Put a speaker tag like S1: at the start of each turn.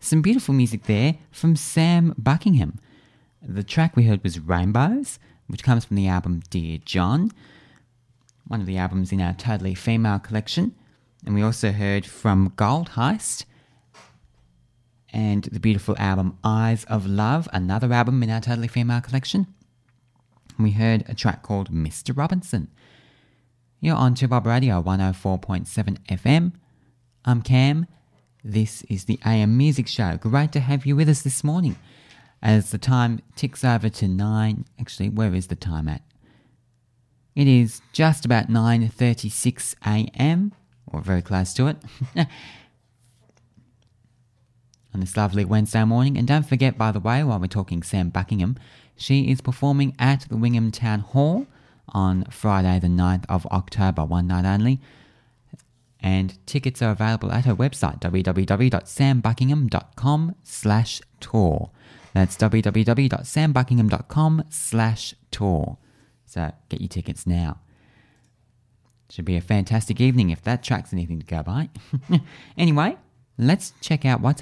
S1: some beautiful music there from Sam Buckingham. The track we heard was Rainbows, which comes from the album Dear John, one of the albums in our Totally Female collection. And we also heard from Gold Heist and the beautiful album Eyes of Love, another album in our Totally Female collection. We heard a track called Mr. Robinson. You're on 2Bob Radio 104.7 FM. I'm Cam. This is the AM Music Show. Great to have you with us this morning. As the time ticks over to 9... Actually, where is the time at? It is just about 9:36 a.m, or very close to it, on this lovely Wednesday morning. And don't forget, by the way, while we're talking Sam Buckingham, she is performing at the Wingham Town Hall on Friday the 9th of October, one night only. And tickets are available at her website, www.sambuckingham.com/tour. That's www.sambuckingham.com/tour. So get your tickets now. Should be a fantastic evening if that track's anything to go by. Anyway, let's check out what's